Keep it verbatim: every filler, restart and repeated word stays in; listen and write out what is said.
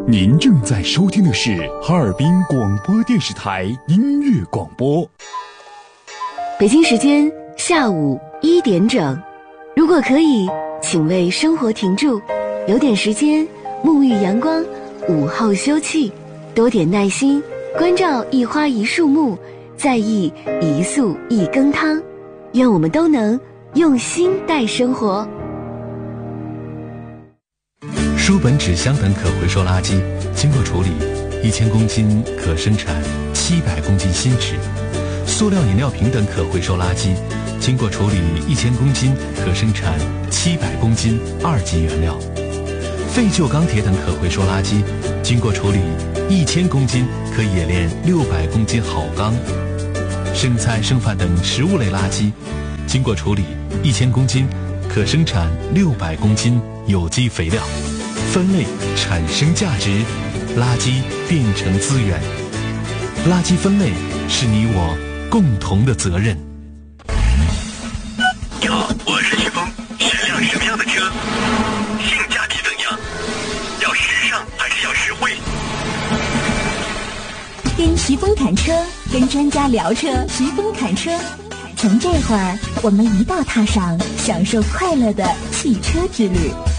您正在收听的是哈尔滨广播电视台音乐广播。 北京时间下午一点整，如果可以，请为生活停住，留点时间沐浴阳光，午后休憩，多点耐心，关照一花一树木，在意一粟一羹汤。愿我们都能用心待生活。 书本、纸箱等可回收垃圾经过处理，一千公斤可生产七百公斤新纸；塑料饮料瓶等可回收垃圾经过处理，一千公斤可生产七百公斤二级原料；废旧钢铁等可回收垃圾经过处理，一千公斤可冶炼六百公斤好钢；剩菜剩饭等食物类垃圾经过处理，一千公斤可生产六百公斤有机肥料。分类产生价值，垃圾变成资源。垃圾分类是你我共同的责任。 你好，我是徐峰，选辆什么样的车？性价比怎样？要时尚还是要实惠？ 跟徐峰谈车，跟专家聊车，徐峰谈车。从这会儿，我们一道踏上享受快乐的汽车之旅。